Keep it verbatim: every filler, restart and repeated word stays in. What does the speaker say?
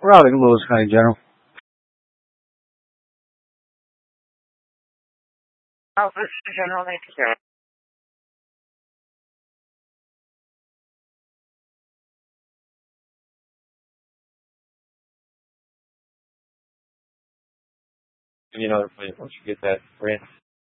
Routing, Lewis County General. Oh, this is General Nature. Any other place once you get that grant?